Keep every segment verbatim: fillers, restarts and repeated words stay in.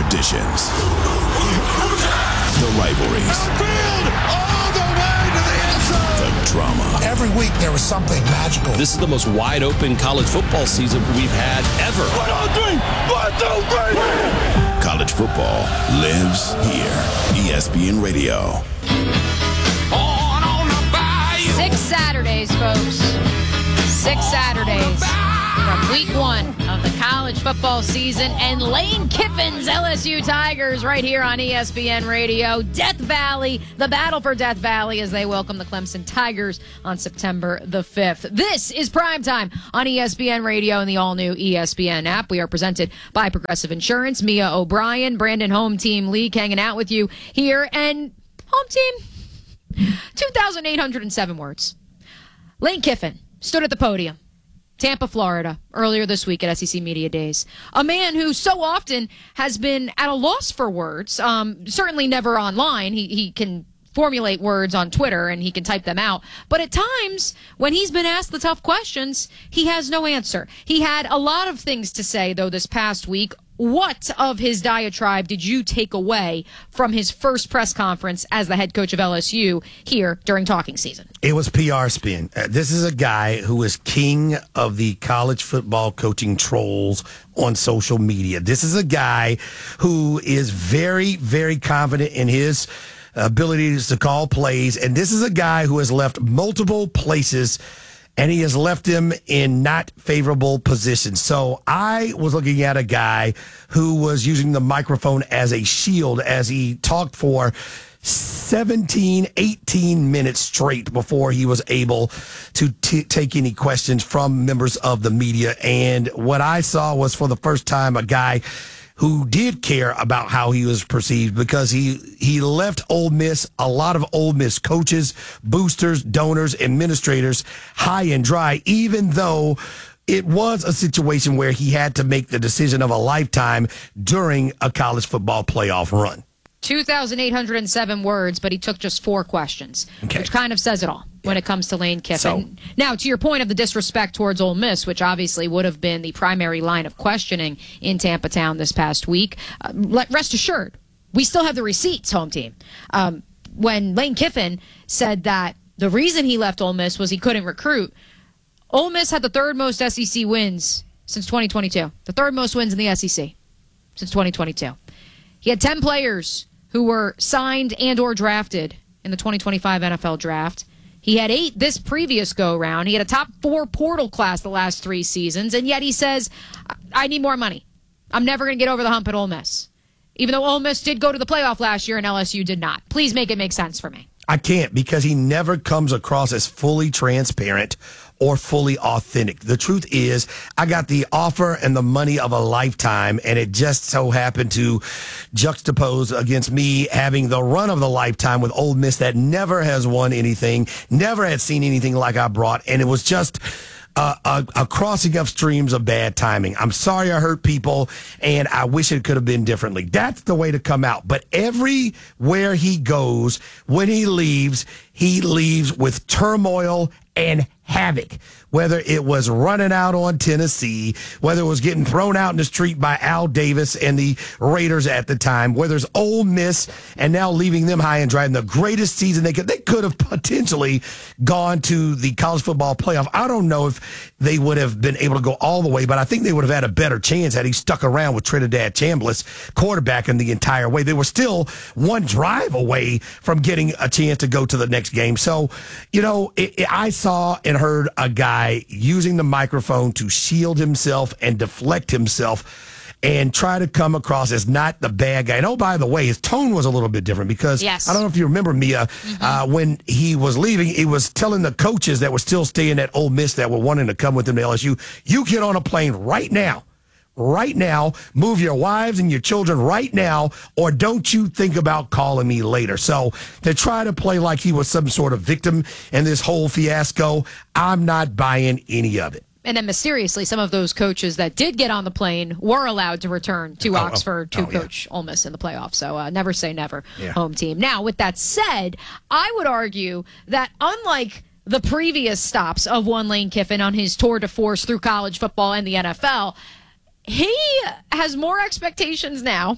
traditions, the rivalries, all the way to the end zone. the drama. Every week there was something magical. This is the most wide-open college football season we've had ever. One, two, three. One, two, three. College football lives here. E S P N Radio. Six Saturdays, folks. Six Saturdays from week one of the college football season. And Lane Kiffin's L S U Tigers right here on E S P N Radio. Death Valley, the battle for Death Valley as they welcome the Clemson Tigers on September the fifth. This is Primetime on E S P N Radio and the all-new E S P N app. We are presented by Progressive Insurance. Mia O'Brien, Brandon Home Team League hanging out with you here. And Home Team, two thousand eight hundred seven words. Lane Kiffin stood at the podium, Tampa, Florida, earlier this week at S E C Media Days. A man who so often has been at a loss for words, um, certainly never online. He, he can formulate words on Twitter and he can type them out. But at times, when he's been asked the tough questions, he has no answer. He had a lot of things to say, though, this past week. What of his diatribe did you take away from his first press conference as the head coach of L S U here during talking season? It was P R spin. Uh, this is a guy who is king of the college football coaching trolls on social media. This is a guy who is very, very confident in his abilities to call plays. And this is a guy who has left multiple places and he has left them in not favorable positions. So I was looking at a guy who was using the microphone as a shield as he talked for seventeen, eighteen minutes straight before he was able to t- take any questions from members of the media. And what I saw was, for the first time, a guy who did care about how he was perceived, because he he left Ole Miss, a lot of Ole Miss coaches, boosters, donors, administrators high and dry, even though it was a situation where he had to make the decision of a lifetime during a college football playoff run. two thousand eight hundred seven words, but he took just four questions, okay. which kind of says it all when it comes to Lane Kiffin. So, now, to your point of the disrespect towards Ole Miss, which obviously would have been the primary line of questioning in Tampa Town this past week, uh, rest assured, we still have the receipts, Home Team. Um, when Lane Kiffin said that the reason he left Ole Miss was he couldn't recruit, Ole Miss had the third most S E C wins since twenty twenty-two. The third most wins in the S E C since twenty twenty-two. He had ten players who were signed and or drafted in the twenty twenty-five N F L draft. He had eight this previous go-round. He had a top four portal class the last three seasons, and yet he says, I need more money. I'm never going to get over the hump at Ole Miss. Even though Ole Miss did go to the playoff last year and L S U did not. Please make it make sense for me. I can't, because he never comes across as fully transparent or fully authentic. The truth is, I got the offer and the money of a lifetime, and it just so happened to juxtapose against me having the run of the lifetime with Ole Miss that never has won anything, never had seen anything like I brought, and it was just Uh, a, a crossing of streams of bad timing. I'm sorry I hurt people, and I wish it could have been differently. That's the way to come out. But everywhere he goes, when he leaves, he leaves with turmoil and havoc. Whether it was running out on Tennessee, whether it was getting thrown out in the street by Al Davis and the Raiders at the time, whether it's Ole Miss and now leaving them high and dry in the greatest season they could. They could have potentially gone to the college football playoff. I don't know if they would have been able to go all the way, but I think they would have had a better chance had he stuck around with Trinidad Chambliss quarterbacking the entire way. They were still one drive away from getting a chance to go to the next game. So, you know, it, it, I saw and heard a guy using the microphone to shield himself and deflect himself and try to come across as not the bad guy. And oh, by the way, his tone was a little bit different, because yes. I don't know if you remember, Mia, mm-hmm. uh, when he was leaving, he was telling the coaches that were still staying at Ole Miss that were wanting to come with him to L S U, you get on a plane right now. Right now, move your wives and your children right now, or don't you think about calling me later. So to try to play like he was some sort of victim in this whole fiasco, I'm not buying any of it. And then mysteriously, some of those coaches that did get on the plane were allowed to return to oh, Oxford oh, to oh, coach yeah. Ole Miss in the playoffs. So uh, never say never, yeah. Home Team. Now, with that said, I would argue that unlike the previous stops of one Lane Kiffin on his tour de force through college football and the N F L, he has more expectations now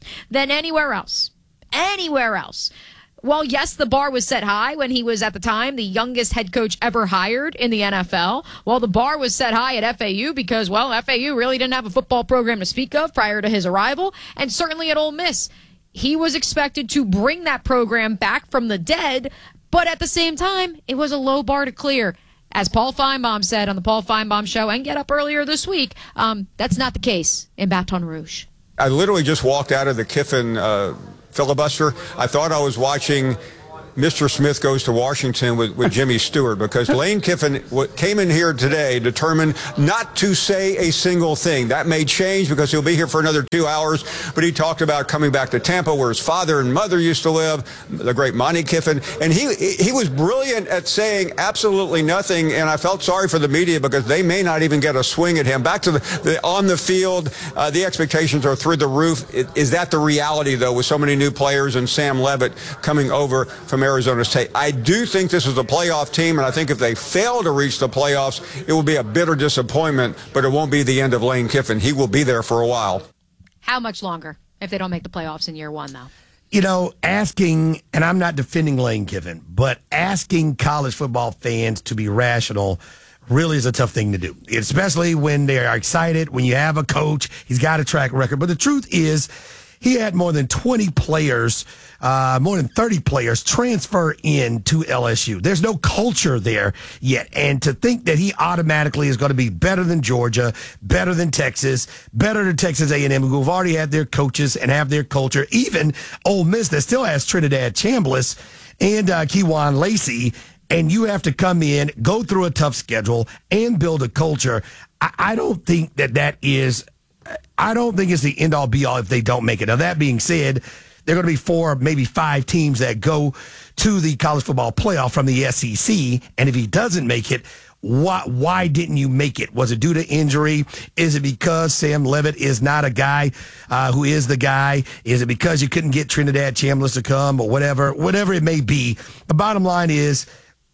than anywhere else. Anywhere else. Well, yes, the bar was set high when he was, at the time, the youngest head coach ever hired in the N F L. Well, the bar was set high at F A U because, well, F A U really didn't have a football program to speak of prior to his arrival, and certainly at Ole Miss. He was expected to bring that program back from the dead, but at the same time, it was a low bar to clear. As Paul Feinbaum said on the Paul Feinbaum Show and Get Up earlier this week, um, that's not the case in Baton Rouge. I literally just walked out of the Kiffin uh, filibuster. I thought I was watching Mister Smith Goes to Washington with, with Jimmy Stewart, because Lane Kiffin w- came in here today determined not to say a single thing. That may change because he'll be here for another two hours, but he talked about coming back to Tampa where his father and mother used to live, the great Monty Kiffin, and he he was brilliant at saying absolutely nothing, and I felt sorry for the media because they may not even get a swing at him. Back to the, the on the field, uh, the expectations are through the roof. It, is that the reality, though, with so many new players and Sam Levitt coming over from Arizona State? I do think this is a playoff team, and I think if they fail to reach the playoffs, it will be a bitter disappointment, but it won't be the end of Lane Kiffin. He will be there for a while. How much longer if they don't make the playoffs in year one, though? You know, asking, and I'm not defending Lane Kiffin, but asking college football fans to be rational really is a tough thing to do, especially when they're excited, when you have a coach, he's got a track record. But the truth is, he had more than twenty players, uh, more than thirty players transfer in to L S U. There's no culture there yet. And to think that he automatically is going to be better than Georgia, better than Texas, better than Texas A and M, who have already had their coaches and have their culture, even Ole Miss that still has Trinidad Chambliss and uh, Kewan Lacey, and you have to come in, go through a tough schedule, and build a culture. I, I don't think that that is... I don't think it's the end-all, be-all if they don't make it. Now, that being said, there are going to be four, maybe five teams that go to the college football playoff from the S E C, and if he doesn't make it, why, why didn't you make it? Was it due to injury? Is it because Sam Levitt is not a guy uh, who is the guy? Is it because you couldn't get Trinidad Chambliss to come or whatever? Whatever it may be, the bottom line is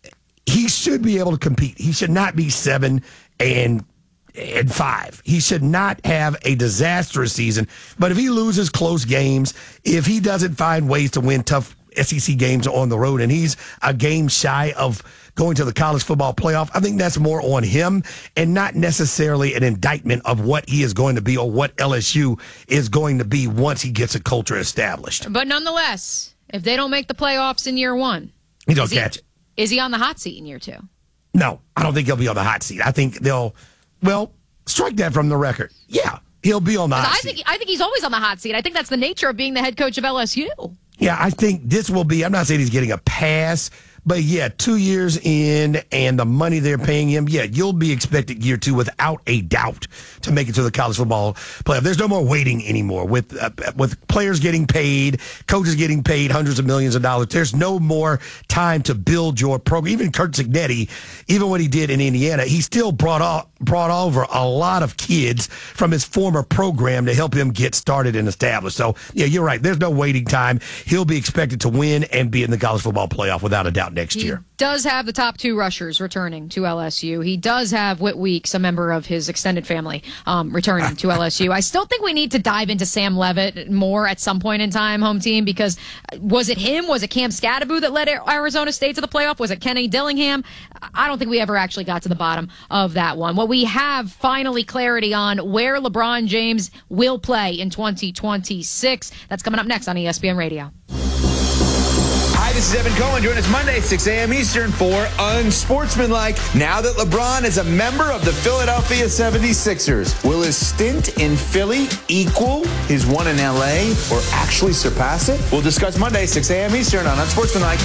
he should be able to compete. He should not be seven and and five. He should not have a disastrous season. But if he loses close games, if he doesn't find ways to win tough S E C games on the road, and he's a game shy of going to the college football playoff, I think that's more on him and not necessarily an indictment of what he is going to be or what L S U is going to be once he gets a culture established. But nonetheless, if they don't make the playoffs in year one, he don't catch he, it. Is he on the hot seat in year two? No, I don't think he'll be on the hot seat. I think they'll... Well, strike that from the record. Yeah, he'll be on the hot I seat. think I think he's always on the hot seat. I think that's the nature of being the head coach of L S U. Yeah, I think this will be, I'm not saying he's getting a pass, but yeah, two years in and the money they're paying him, yeah, you'll be expected year two without a doubt to make it to the college football playoff. There's no more waiting anymore with uh, with players getting paid, coaches getting paid hundreds of millions of dollars. There's no more time to build your program. Even Kurt Cignetti, even what he did in Indiana, he still brought off, brought over a lot of kids from his former program to help him get started and established. So, yeah, you're right. There's no waiting time. He'll be expected to win and be in the college football playoff without a doubt next he year. He does have the top two rushers returning to L S U. He does have Whit Weeks, a member of his extended family, um, returning to L S U. I still think we need to dive into Sam Levitt more at some point in time, home team, because was it him? Was it Cam Scadaboo that led Arizona State to the playoff? Was it Kenny Dillingham? I don't think we ever actually got to the bottom of that one. What we have finally clarity on where LeBron James will play in twenty twenty-six. That's coming up next on E S P N Radio. Hi, this is Evan Cohen. Join us Monday, six a.m. Eastern for Unsportsmanlike. Now that LeBron is a member of the Philadelphia seventy-sixers, will his stint in Philly equal his one in L A or actually surpass it? We'll discuss Monday, six a.m. Eastern on Unsportsmanlike.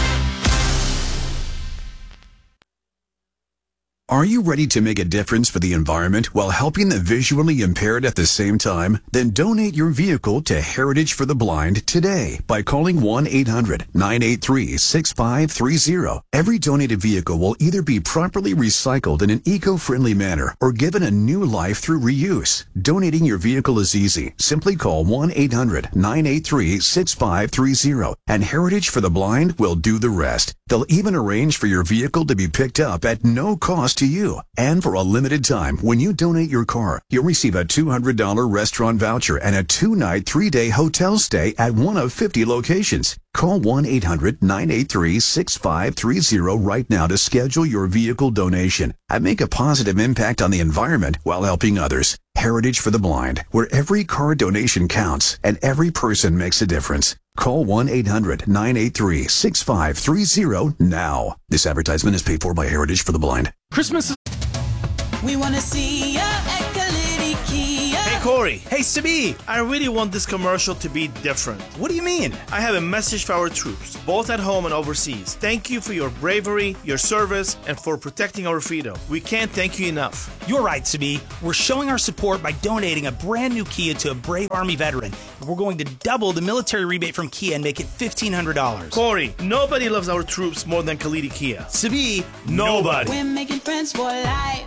Are you ready to make a difference for the environment while helping the visually impaired at the same time? Then donate your vehicle to Heritage for the Blind today by calling one eight hundred nine eight three six five three zero. Every donated vehicle will either be properly recycled in an eco-friendly manner or given a new life through reuse. Donating your vehicle is easy. Simply call one eight hundred nine eight three six five three zero and Heritage for the Blind will do the rest. They'll even arrange for your vehicle to be picked up at no cost to to you. And for a limited time, when you donate your car, you'll receive a two hundred dollars restaurant voucher and a two-night, three-day hotel stay at one of fifty locations. Call one eight hundred nine eight three six five three zero right now to schedule your vehicle donation and make a positive impact on the environment while helping others. Heritage for the Blind, where every car donation counts and every person makes a difference. Call one eight hundred nine eight three six five three zero now. This advertisement is paid for by Heritage for the Blind. Christmas. We want to see ya at Kalidi Kia. Hey, Corey. Hey, Sabi. I really want this commercial to be different. What do you mean? I have a message for our troops, both at home and overseas. Thank you for your bravery, your service, and for protecting our freedom. We can't thank you enough. You're right, Sabi. We're showing our support by donating a brand new Kia to a brave Army veteran. We're going to double the military rebate from Kia and make it fifteen hundred dollars. Corey, nobody loves our troops more than Kalidi Kia. Sabi, nobody. We're making friends for life.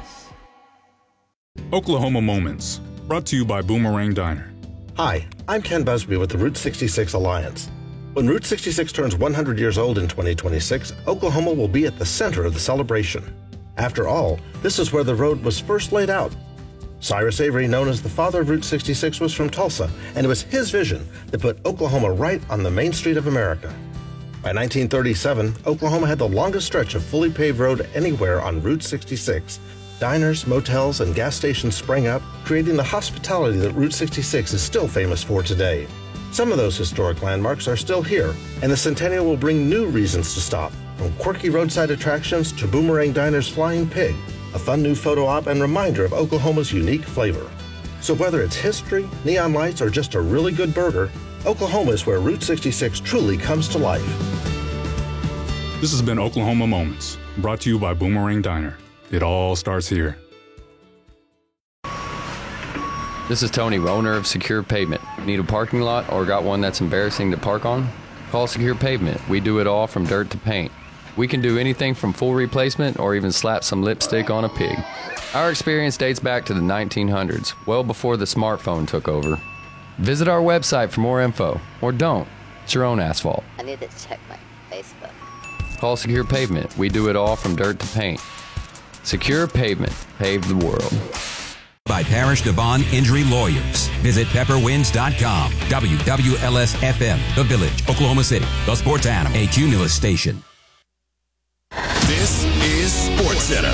Oklahoma Moments, brought to you by Boomerang Diner. Hi, I'm Ken Busby with the Route sixty-six Alliance. When Route sixty-six turns one hundred years old in twenty twenty-six, Oklahoma will be at the center of the celebration. After all, this is where the road was first laid out. Cyrus Avery, known as the father of Route sixty-six, was from Tulsa, and it was his vision that put Oklahoma right on the main street of America. By nineteen thirty-seven, Oklahoma had the longest stretch of fully paved road anywhere on Route sixty-six. Diners, motels, and gas stations sprang up, creating the hospitality that Route sixty-six is still famous for today. Some of those historic landmarks are still here, and the Centennial will bring new reasons to stop, from quirky roadside attractions to Boomerang Diner's Flying Pig, a fun new photo op and reminder of Oklahoma's unique flavor. So whether it's history, neon lights, or just a really good burger, Oklahoma is where Route sixty-six truly comes to life. This has been Oklahoma Moments, brought to you by Boomerang Diner. It all starts here. This is Tony, owner of Secure Pavement. Need a parking lot or got one that's embarrassing to park on? Call Secure Pavement. We do it all from dirt to paint. We can do anything from full replacement or even slap some lipstick on a pig. Our experience dates back to the nineteen hundreds, well before the smartphone took over. Visit our website for more info, or don't. It's your own asphalt. I need to check my Facebook. Call Secure Pavement. We do it all from dirt to paint. Secure Pavement. Pave the world. By Parish Devon Injury Lawyers. Visit pepper winds dot com. W W L S F M, The Village, Oklahoma City. The Sports Animal, a Cumulus station. This is Sports Center.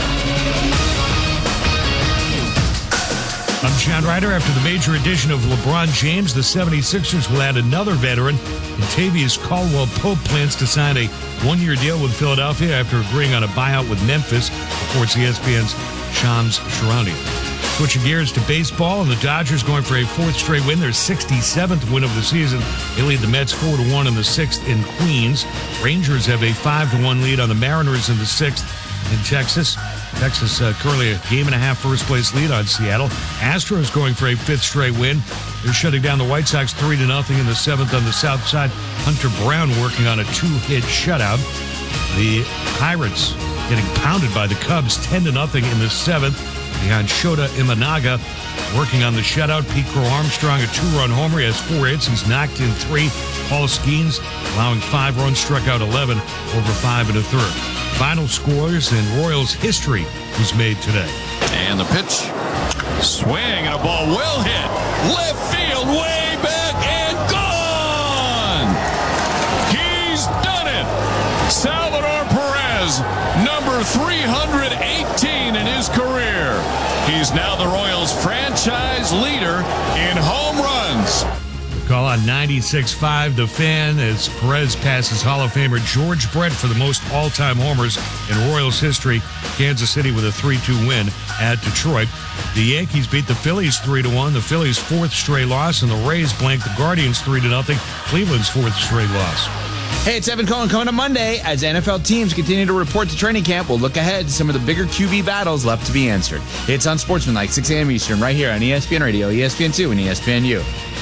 I'm Chad Ryder. After the major addition of LeBron James, the seventy-sixers will add another veteran. Contavious Caldwell-Pope plans to sign a one-year deal with Philadelphia after agreeing on a buyout with Memphis, reports E S P N's Shams Charania. Switching gears to baseball, and the Dodgers going for a fourth straight win, their sixty-seventh win of the season. They lead the Mets four to one in the sixth in Queens. Rangers have a five to one lead on the Mariners in the sixth in Texas. Texas uh, currently a game and a half first place lead on Seattle. Astros going for a fifth straight win. They're shutting down the White Sox three to nothing in the seventh on the south side. Hunter Brown working on a two-hit shutout. The Pirates getting pounded by the Cubs ten to nothing in the seventh. Behind Shota Imanaga working on the shutout. Pete Crow Armstrong, a two-run homer. He has four hits. He's knocked in three. Paul Skeens allowing five runs, struck out eleven over five and a third. Final scores in Royals history was made today. And the pitch. Swing and a ball well hit. Left field, way back and gone. He's done it. Salvador Perez, number three hundred eighteen in his career. He's now the Royals franchise leader in home runs. Call on ninety-six point five The Fan as Perez passes Hall of Famer George Brett for the most all-time homers in Royals history. Kansas City with a three two win at Detroit. The Yankees beat the Phillies three to one. The Phillies' fourth straight loss, and the Rays blanked the Guardians three to nothing. Cleveland's fourth straight loss. Hey, it's Evan Cohen coming to Monday. As N F L teams continue to report to training camp, we'll look ahead to some of the bigger Q B battles left to be answered. It's on Sportsmanlike, six a.m. Eastern, right here on E S P N Radio, E S P N two, and E S P N U.